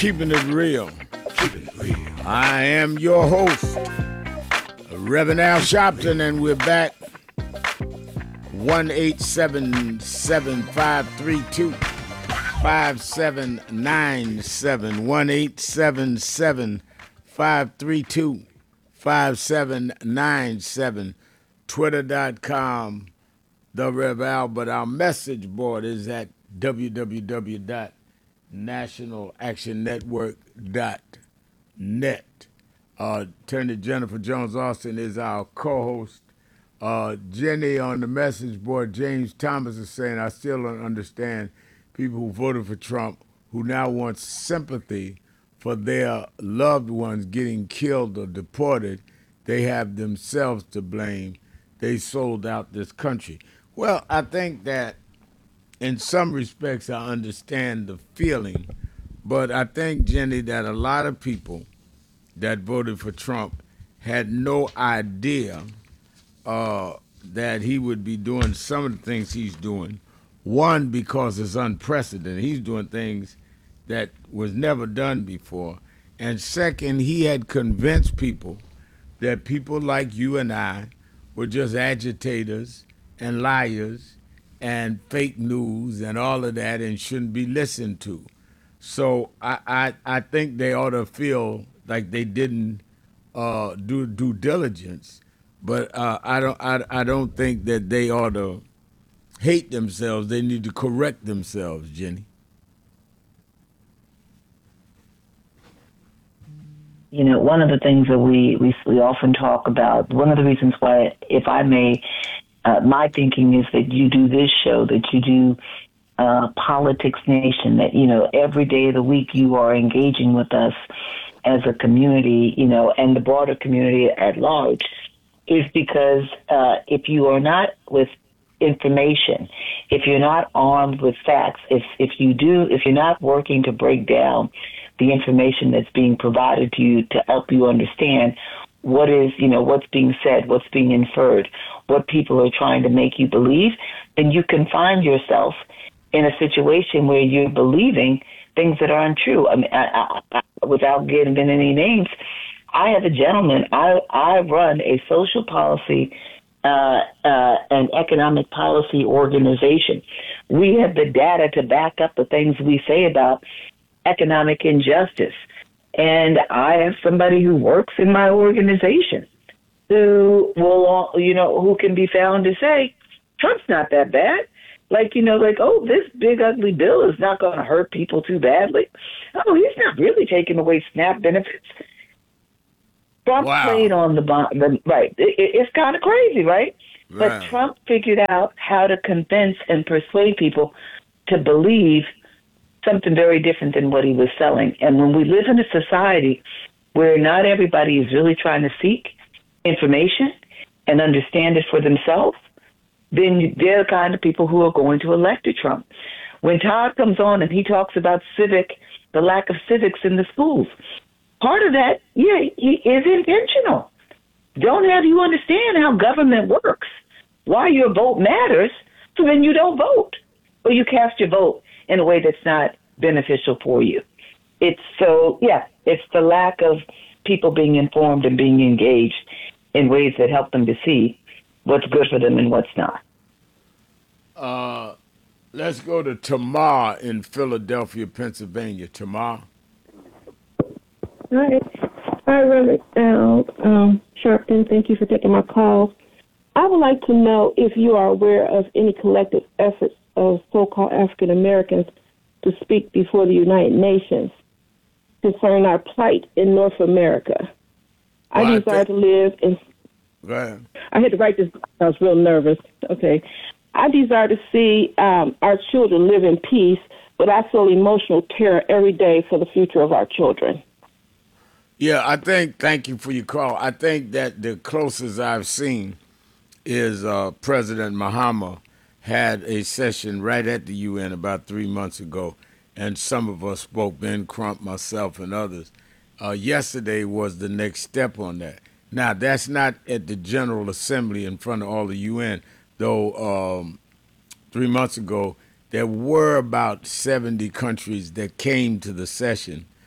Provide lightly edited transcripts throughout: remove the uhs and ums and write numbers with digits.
Keeping it real. I am your host, Reverend Al Sharpton, and we're back. 1-877-532-5797. 1-877-532-5797. Twitter.com, The Rev Al, but our message board is at www.nationalactionnetwork.net. Attorney Jennifer Jones Austin is our co-host. Jenny on the message board, James Thomas is saying, I still don't understand people who voted for Trump who now want sympathy for their loved ones getting killed or deported. They have themselves to blame. They sold out this country. Well, I think that in some respects I understand the feeling, but I think, Jenny, that a lot of people that voted for Trump had no idea that he would be doing some of the things he's doing. One, because it's unprecedented. He's doing things that was never done before. And second, he had convinced people that people like you and I were just agitators and liars and fake news and all of that and shouldn't be listened to. So I think they ought to feel like they didn't do due diligence, but I don't think that they ought to hate themselves. They need to correct themselves, Jenny. You know, one of the things that we often talk about, one of the reasons why, if I may, my thinking is that you do this show, that you do Politics Nation, that, you know, every day of the week you are engaging with us as a community, you know, and the broader community at large, is because if you are not with information, if you're not armed with facts, if you're not working to break down the information that's being provided to you to help you understand what is, you know, what's being said, what's being inferred, what people are trying to make you believe, then you can find yourself in a situation where you're believing things that are untrue. I mean, without giving any names, I have a gentleman. I run a social policy and economic policy organization. We have the data to back up the things we say about economic injustice. And I have somebody who works in my organization who will, you know, who can be found to say, Trump's not that bad. Like, you know, like, oh, this big ugly bill is not going to hurt people too badly. Oh, he's not really taking away SNAP benefits. Trump played on the right. It's kind of crazy, right? But Trump figured out how to convince and persuade people to believe something very different than what he was selling. And when we live in a society where not everybody is really trying to seek information and understand it for themselves, then they're the kind of people who are going to elect Trump. When Todd comes on and he talks about the lack of civics in the schools, part of that, yeah, he is intentional. Don't have you understand how government works, why your vote matters, so then you don't vote, or you cast your vote in a way that's not beneficial for you. It's the lack of people being informed and being engaged in ways that help them to see what's good for them and what's not. Let's go to Tamar in Philadelphia, Pennsylvania. Tamar. Hi, Reverend Al Sharpton. Thank you for taking my call. I would like to know if you are aware of any collective efforts of so-called African Americans to speak before the United Nations concerning our plight in North America. I desire to live in... Go ahead. I had to write this. I was real nervous. Okay. I desire to see our children live in peace, but I feel emotional terror every day for the future of our children. Yeah, thank you for your call. I think that the closest I've seen is President Mahama had a session right at the UN about 3 months ago, and some of us spoke, Ben Crump, myself, and others. Yesterday was the next step on that. Now, that's not at the General Assembly in front of all the UN, though 3 months ago, there were about 70 countries that came to the session.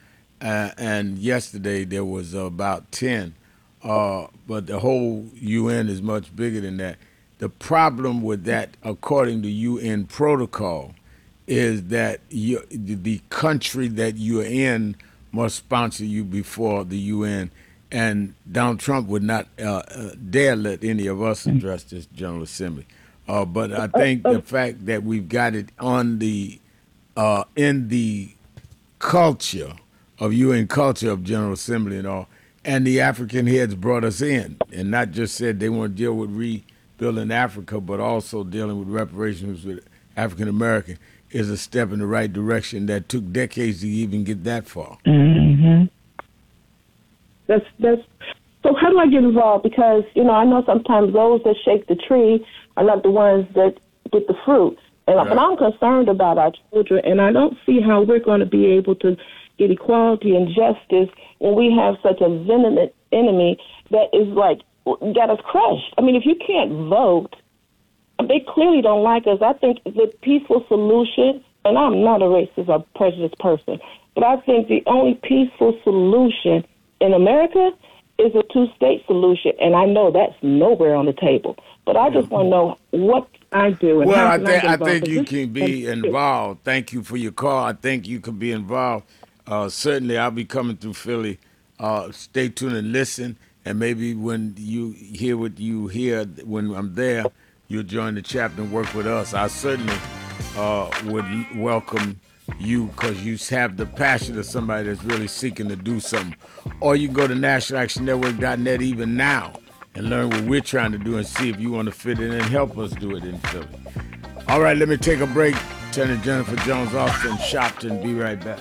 and yesterday there was about 10. But the whole UN is much bigger than that. The problem with that, according to UN protocol, is that the country that you're in must sponsor you before the UN. And Donald Trump would not dare let any of us address this General Assembly. But I think the fact that we've got it on the in the culture of UN culture of General Assembly and all, and the African heads brought us in, and not just said they want to deal with rebuilding Africa, but also dealing with reparations with African American, is a step in the right direction that took decades to even get that far. Mm-hmm. That's so. How do I get involved? Because I know sometimes those that shake the tree are not the ones that get the fruit. And Right. but I'm concerned about our children, and I don't see how we're going to be able to get equality and justice when we have such a venomous enemy that is like got us crushed. I mean, if you can't vote, they clearly don't like us. I think the peaceful solution, and I'm not a racist or prejudiced person, but I think the only peaceful solution in America is a two-state solution, and I know that's nowhere on the table. But I just want to know what I do and Well, how I can think get I involved. think you 'Cause can be involved. Thank you for your call. I think you can be involved. Certainly, I'll be coming through Philly. Stay tuned and listen, and maybe when you hear what you hear when I'm there, you'll join the chapter and work with us. I certainly would welcome you because you have the passion of somebody that's really seeking to do something. Or you can go to nationalactionnetwork.net even now and learn what we're trying to do and see if you want to fit in and help us do it in Philly. All right, let me take a break. Lieutenant Jennifer Jones Austin, Shopton. Be right back.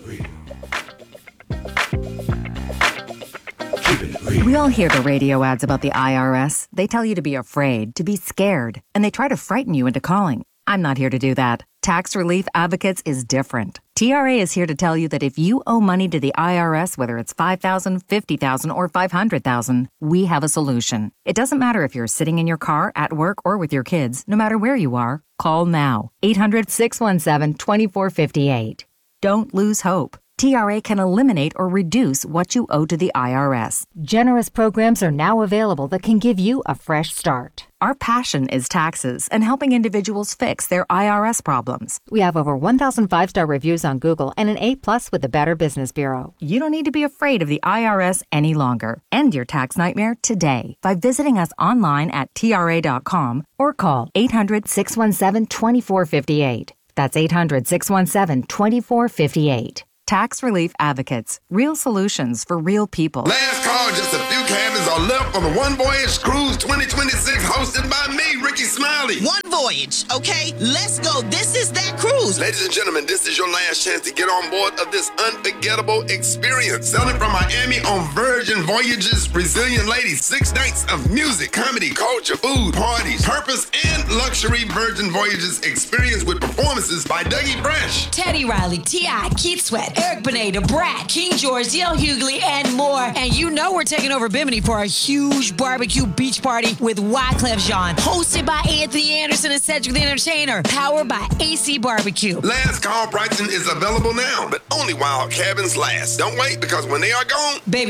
We all hear the radio ads about the IRS. They tell you to be afraid, to be scared, and they try to frighten you into calling. I'm not here to do that. Tax Relief Advocates is different. TRA is here to tell you that if you owe money to the IRS, whether it's $5,000, $50,000, or $500,000, we have a solution. It doesn't matter if you're sitting in your car, at work, or with your kids. No matter where you are, call now. 800-617-2458. Don't lose hope. TRA can eliminate or reduce what you owe to the IRS. Generous programs are now available that can give you a fresh start. Our passion is taxes and helping individuals fix their IRS problems. We have over 1,000 5-star reviews on Google and an A+ with the Better Business Bureau. You don't need to be afraid of the IRS any longer. End your tax nightmare today by visiting us online at TRA.com or call 800-617-2458. That's 800-617-2458. Tax Relief Advocates. Real solutions for real people. Last call, just a few cabins are left on the One Voyage Cruise 2026 hosted by me, Ricky Smiley. One voyage, okay? Let's go. This is that cruise. Ladies and gentlemen, this is your last chance to get on board of this unforgettable experience. Sailing from Miami on Virgin Voyages, Resilient Ladies. 6 nights of music, comedy, culture, food, parties, purpose, and luxury Virgin Voyages experience with performances by Dougie Fresh, Teddy Riley, T.I., Keith Sweat, Eric Benet, Brat, King George, D.L. Hughley, and more. And you know we're taking over Bimini for a huge barbecue beach party with Wyclef Jean, hosted by Anthony Anderson and Cedric the Entertainer, powered by AC Barbecue. Last call pricing is available now, but only while cabins last. Don't wait, because when they are gone, Baby,